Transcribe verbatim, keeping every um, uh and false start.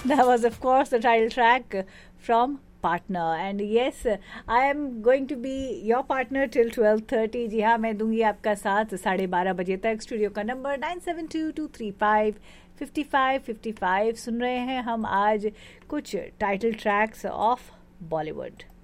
That was, of course, the title track from Partner. And yes, I am going to be your partner till twelve thirty. जी हाँ, मैं दूंगी आपका साथ साढ़े बारह बजे तक. स्टूडियो का number nine seven to to three five fifty five fifty five. सुन रहे हैं हम आज कुछ टाइटल ट्रैक्स ऑफ बॉलीवुड.